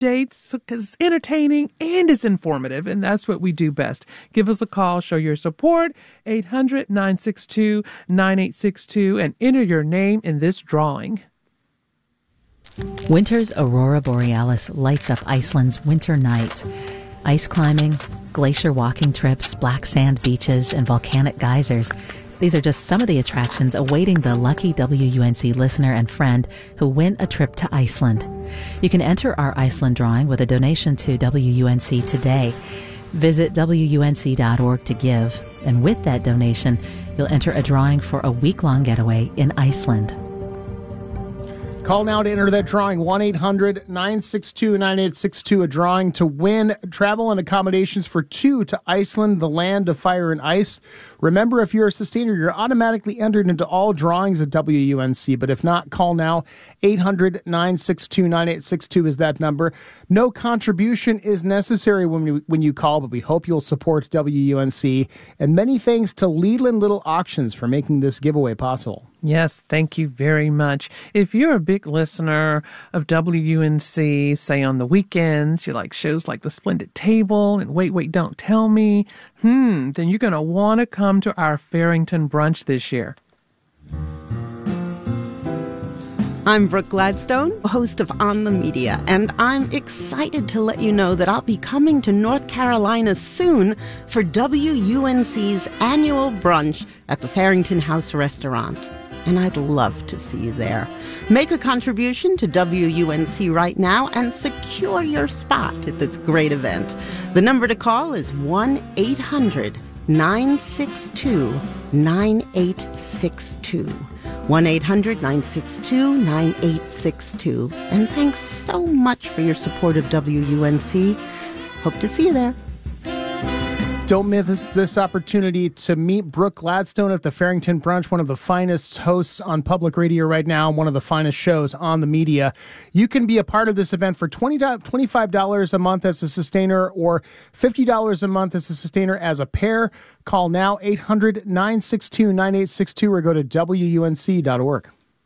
updates because it's entertaining and it's informative, and that's what we do best. Give us a call, show your support, 800-962-9862, and enter your name in this drawing. Winter's aurora borealis lights up Iceland's winter night. Ice climbing, glacier walking trips, black sand beaches, and volcanic geysers. These are just some of the attractions awaiting the lucky WUNC listener and friend who win a trip to Iceland. You can enter our Iceland drawing with a donation to WUNC today. Visit WUNC.org to give, and with that donation, you'll enter a drawing for a week-long getaway in Iceland. Call now to enter that drawing, 1-800-962-9862, a drawing to win travel and accommodations for two to Iceland, the land of fire and ice. Remember, if you're a sustainer, you're automatically entered into all drawings at WUNC. But if not, call now. 800-962-9862 is that number. No contribution is necessary when you call, but we hope you'll support WUNC. And many thanks to Leland Little Auctions for making this giveaway possible. Yes, thank you very much. If you're a big listener of WUNC, say on the weekends, you like shows like The Splendid Table and Wait, Don't Tell Me, then you're going to want to come to our Farrington brunch this year. I'm Brooke Gladstone, host of On the Media, and I'm excited to let you know that I'll be coming to North Carolina soon for WUNC's annual brunch at the Farrington House Restaurant. And I'd love to see you there. Make a contribution to WUNC right now and secure your spot at this great event. The number to call is 1-800-962-9862. 1-800-962-9862. And thanks so much for your support of WUNC. Hope to see you there. Don't miss this opportunity to meet Brooke Gladstone at the Farrington Brunch, one of the finest hosts on public radio right now, one of the finest shows on the media. You can be a part of this event for $25 a month as a sustainer or $50 a month as a sustainer as a pair. Call now, 800-962-9862, or go to WUNC.org.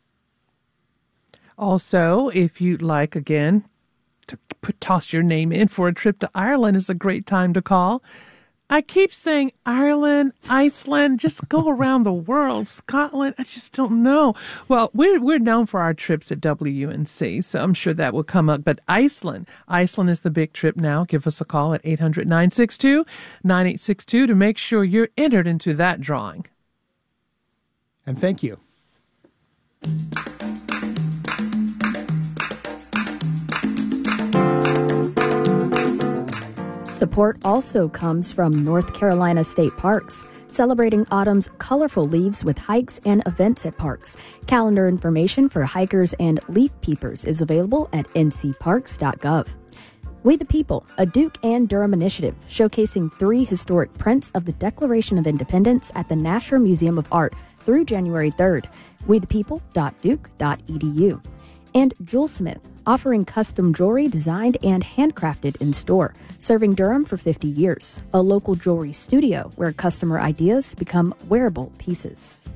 Also, if you'd like, again, to toss your name in for a trip to Ireland, is a great time to call. I keep saying Ireland, Iceland, just go around the world, Scotland, I just don't know. Well, we're known for our trips at WUNC, so I'm sure that will come up. But Iceland is the big trip now. Give us a call at 800-962-9862 to make sure you're entered into that drawing. And thank you. Support also comes from North Carolina State Parks, celebrating autumn's colorful leaves with hikes and events at parks. Calendar information for hikers and leaf peepers is available at ncparks.gov. We the People, a Duke and Durham initiative showcasing 3 historic prints of the Declaration of Independence at the Nasher Museum of Art through January 3rd. wethepeople.duke.edu. And Jewelsmith, offering custom jewelry designed and handcrafted in store, serving Durham for 50 years. A local jewelry studio where customer ideas become wearable pieces.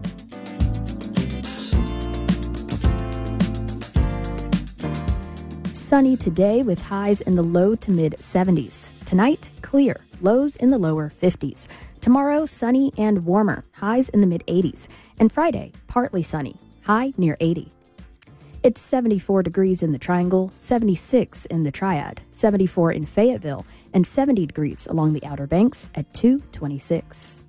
Sunny today with highs in the low to mid 70s. Tonight, clear, lows in the lower 50s. Tomorrow, sunny and warmer, highs in the mid 80s. And Friday, partly sunny, high near 80. It's 74 degrees in the Triangle, 76 in the Triad, 74 in Fayetteville, and 70 degrees along the Outer Banks at 226.